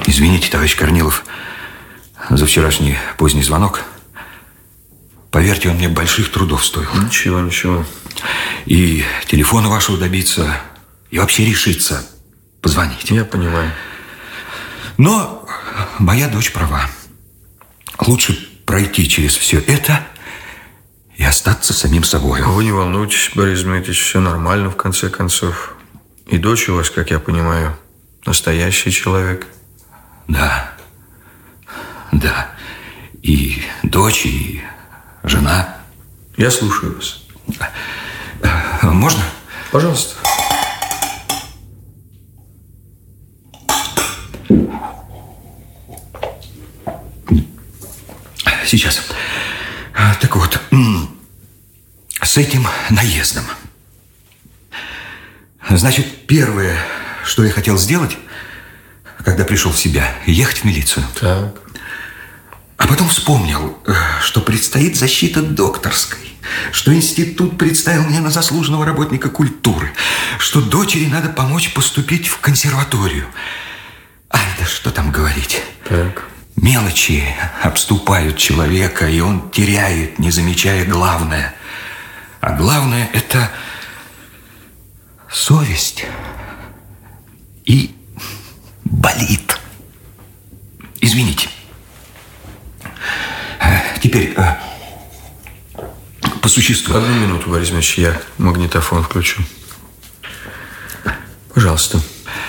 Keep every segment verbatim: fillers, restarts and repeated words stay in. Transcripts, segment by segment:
Извините, товарищ Корнилов, за вчерашний поздний звонок. Поверьте, он мне больших трудов стоил. Ничего, ничего. И телефона вашего добиться, и вообще решиться позвонить. Я понимаю. Но моя дочь права. Лучше пройти через все это и остаться самим собой. Вы не волнуйтесь, Борис Дмитриевич, все нормально в конце концов. И дочь у вас, как я понимаю, настоящий человек. Да, да. И дочь, и жена. Я слушаю вас. Можно? Пожалуйста. Сейчас. Так вот, с этим наездом. Значит, первое, что я хотел сделать, когда пришел в себя, ехать в милицию. Так. А потом вспомнил, что предстоит защита докторской, что институт представил меня на заслуженного работника культуры, что дочери надо помочь поступить в консерваторию. Ай, да что там говорить. Так. Мелочи обступают человека, и он теряет, не замечая главное. А главное – это совесть. И болит. Извините. Теперь по существу. Одну минуту, Борис Дмитриевич, я магнитофон включу. Пожалуйста.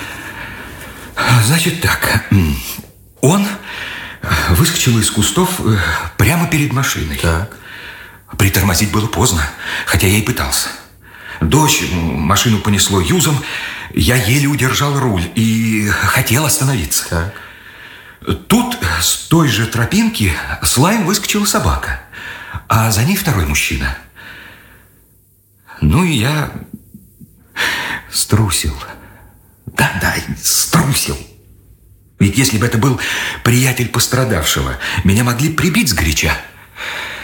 Значит так. Он выскочил из кустов прямо перед машиной. Так. Притормозить было поздно, хотя я и пытался. Дождь, машину понесло юзом. Я еле удержал руль и хотел остановиться. Так. Тут с той же тропинки с лаем выскочила собака, а за ней второй мужчина. Ну и я струсил. Да-да, струсил. Ведь если бы это был приятель пострадавшего, меня могли прибить сгоряча.